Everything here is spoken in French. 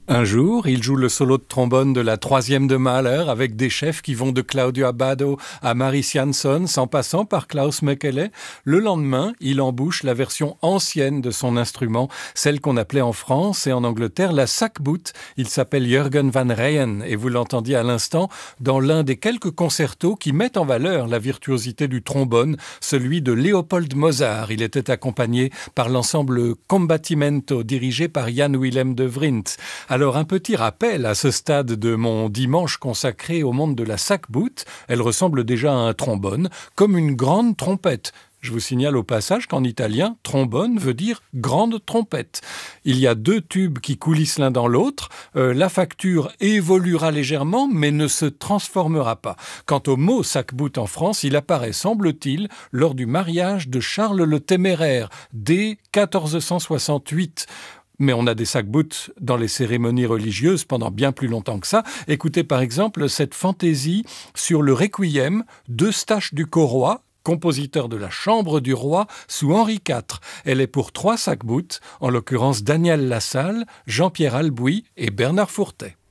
Un jour, il joue le solo de trombone de la troisième de Mahler avec des chefs qui vont de Claudio Abbado à Maris Jansson en passant par Klaus Mekele. Le lendemain, il embouche la version ancienne de son instrument, celle qu'on appelait en France et en Angleterre la sackboot. Il s'appelle Jürgen van Ryen et vous l'entendiez à l'instant dans l'un des quelques concertos qui mettent en valeur la virtuosité du trombone, celui de Léopold Mozart. Il était accompagné par l'ensemble Combattimento dirigé par Jan Willem de Vrindt. Alors un petit rappel à ce stade de mon dimanche consacré au monde de la sackboot. Elle ressemble déjà à un trombone, comme une grande trompette. Je vous signale au passage qu'en italien, trombone veut dire grande trompette. Il y a deux tubes qui coulissent l'un dans l'autre. La facture évoluera légèrement, mais ne se transformera pas. Quant au mot sackboot en France, il apparaît, semble-t-il, lors du mariage de Charles le Téméraire, dès 1468. Mais on a des sackboots dans les cérémonies religieuses pendant bien plus longtemps que ça. Écoutez par exemple cette fantaisie sur le Requiem d'Eustache du Corroy, compositeur de la Chambre du Roi sous Henri IV. Elle est pour 3 sackboots, en l'occurrence Daniel Lassalle, Jean-Pierre Albouy et Bernard Fourtet.